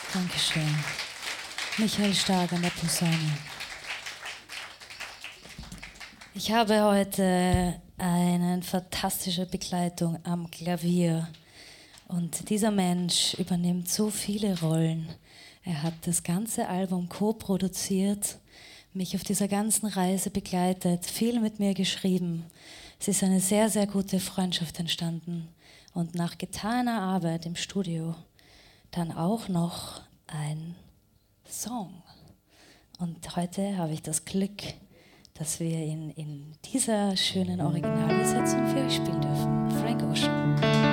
Dankeschön. Michael Stark an der Posaune. Ich habe heute eine fantastische Begleitung am Klavier. Und dieser Mensch übernimmt so viele Rollen. Er hat das ganze Album co-produziert, mich auf dieser ganzen Reise begleitet, viel mit mir geschrieben. Es ist eine sehr, sehr gute Freundschaft entstanden. Und nach getaner Arbeit im Studio dann auch noch ein Song. Und heute habe ich das Glück, dass wir ihn in dieser schönen Originalbesetzung für euch spielen dürfen. Frank Ocean.